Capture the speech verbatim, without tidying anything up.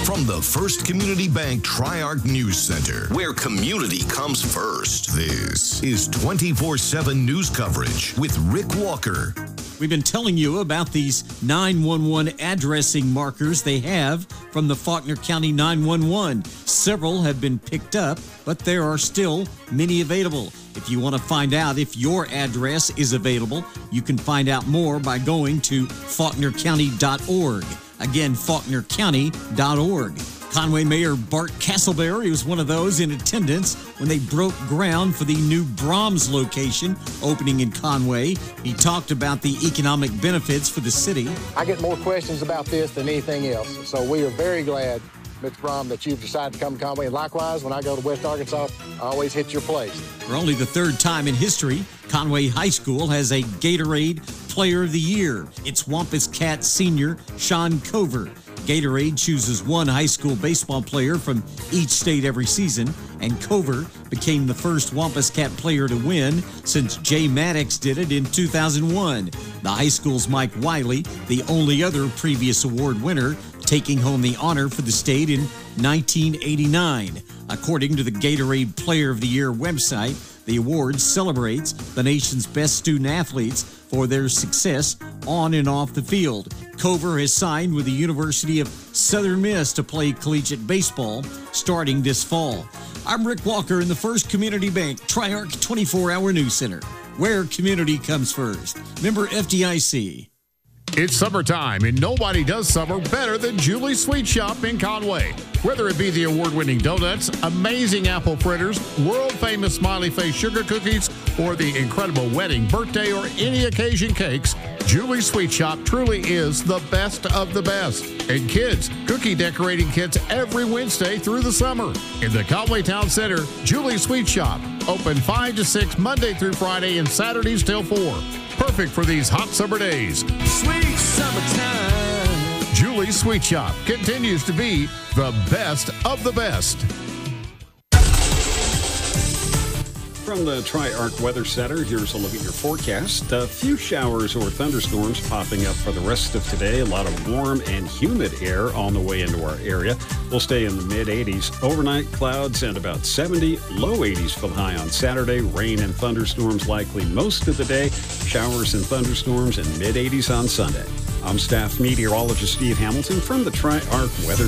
From the First Community Bank Tri-Arc News Center, where community comes first, this is twenty-four seven news coverage with Rick Walker. We've been telling you about these nine one one addressing markers they have from the Faulkner County nine one one. Several have been picked up, but there are still many available. If you want to find out if your address is available, you can find out more by going to faulkner county dot org. Again, faulkner county dot org. Conway Mayor Bart Castleberry was one of those in attendance when they broke ground for the new Brahms location opening in Conway. He talked about the economic benefits for the city. I get more questions about this than anything else, so we are very glad, Mister Brom, that you've decided to come to Conway. And likewise, when I go to West Arkansas, I always hit your place. For only the third time in history, Conway High School has a Gatorade Player of the Year. It's Wampus Cat senior Sean Cover. Gatorade chooses one high school baseball player from each state every season, and Cover became the first Wampus Cat player to win since Jay Maddox did it in two thousand one. The high school's Mike Wiley, the only other previous award winner, taking home the honor for the state in nineteen eighty-nine. According to the Gatorade Player of the Year website, the award celebrates the nation's best student athletes for their success on and off the field. Cover has signed with the University of Southern Miss to play collegiate baseball starting this fall. I'm Rick Walker in the First Community Bank Tri-Arc twenty-four hour News Center, where community comes first. Member F D I C. It's summertime, and nobody does summer better than Julie's Sweet Shop in Conway. Whether it be the award-winning donuts, amazing apple fritters, world-famous smiley face sugar cookies, or the incredible wedding, birthday, or any occasion cakes, Julie's Sweet Shop truly is the best of the best. And kids, cookie decorating kits every Wednesday through the summer. In the Conway Town Center, Julie's Sweet Shop, open five to six Monday through Friday and Saturdays till four. Perfect for these hot summer days. Sweet summertime. Julie's Sweet Shop continues to be the best of the best. From the Tri-Arc Weather Center, here's a look at your forecast. A few showers or thunderstorms popping up for the rest of today. A lot of warm and humid air on the way into our area. We'll stay in the mid eighties. Overnight clouds and about seventy. Low eighties for the high on Saturday. Rain and thunderstorms likely most of the day. Showers and thunderstorms in mid eighties on Sunday. I'm staff meteorologist Steve Hamilton from the Tri-Arc Weather